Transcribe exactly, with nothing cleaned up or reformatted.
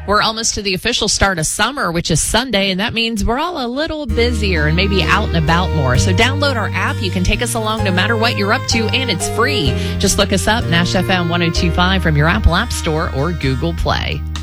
We're almost to the official start of summer, which is Sunday, and that means we're all a little busier and maybe out and about more. So download our app. You can take us along no matter what you're up to, and it's free. Just look us up, Nash F M one oh two point five from your Apple App Store or Google Play.